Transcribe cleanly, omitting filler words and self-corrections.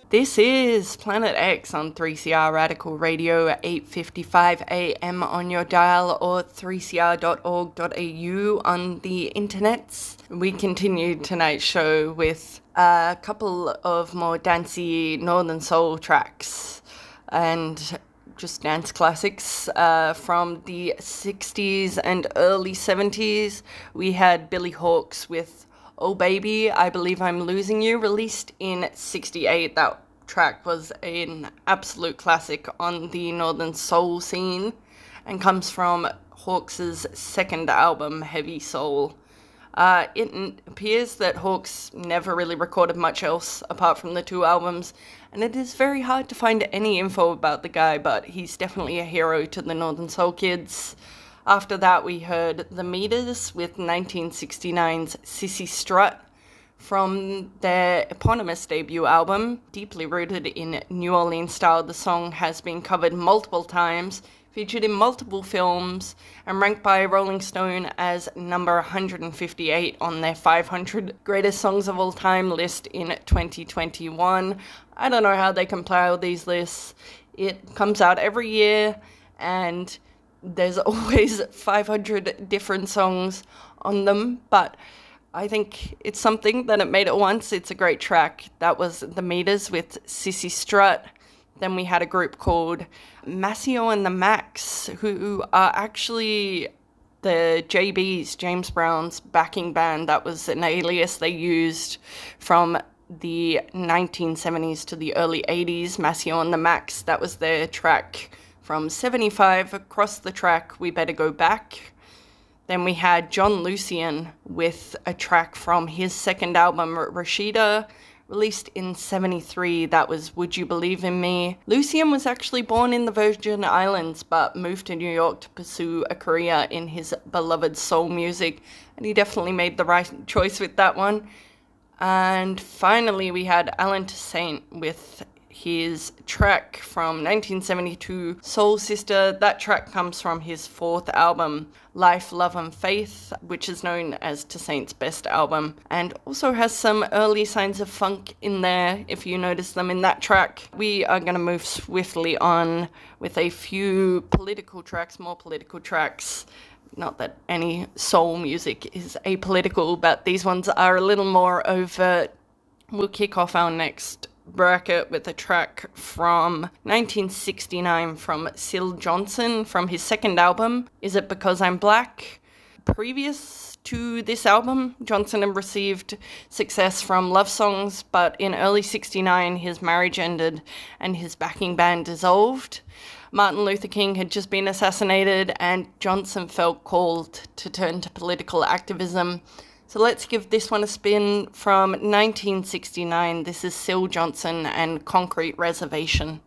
This is Planet X on 3CR Radical Radio at 8:55 a.m. on your dial or 3cr.org.au on the internets. We continued tonight's show with a couple of more dancey Northern Soul tracks and just dance classics from the 60s and early 70s. We had Billy Hawks with Oh Baby, I Believe I'm Losing You, released in 68. That track was an absolute classic on the Northern Soul scene and comes from Hawks' second album, Heavy Soul. It appears that Hawks never really recorded much else apart from the two albums, and it is very hard to find any info about the guy, but he's definitely a hero to the Northern Soul kids. After that, we heard The Meters with 1969's Sissy Strut from their eponymous debut album. Deeply rooted in New Orleans style, the song has been covered multiple times, featured in multiple films, and ranked by Rolling Stone as number 158 on their 500 Greatest Songs of All Time list in 2021. I don't know how they compile these lists. It comes out every year, and there's always 500 different songs on them, but I think it's something that it made it once. It's a great track. That was The Meters with Sissy Strut. Then we had a group called Maceo and the Max, who are actually the JB's, James Brown's backing band. That was an alias they used from the 1970s to the early 80s. Maceo and the Max, that was their track from 75, Across the Track, We Better Go Back. Then we had John Lucian with a track from his second album, Rashida, released in 73. That was Would You Believe in Me? Lucian was actually born in the Virgin Islands, but moved to New York to pursue a career in his beloved soul music, and he definitely made the right choice with that one. And finally, we had Alan Toussaint with his track from 1972, Soul Sister. That track comes from his fourth album, Life, Love and Faith, which is known as Toussaint's best album, and also has some early signs of funk in there, if you notice them in that track. We are going to move swiftly on with a few political tracks, more political tracks. Not that any soul music is apolitical, but these ones are a little more overt. We'll kick off our next bracket with a track from 1969 from Syl Johnson from his second album, Is It Because I'm Black? Previous to this album, Johnson had received success from love songs, but in early 69 his marriage ended and his backing band dissolved. Martin Luther King had just been assassinated, and Johnson felt called to turn to political activism. So let's give this one a spin from 1969. This is Syl Johnson and Concrete Reservation.